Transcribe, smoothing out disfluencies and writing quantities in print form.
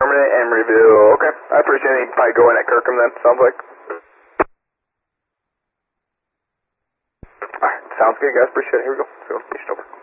permanent Emeryville. Okay, I appreciate it. Probably go in at Kirkham then, sounds like. Alright, sounds good, guys. Appreciate it. Here we go. So, station over.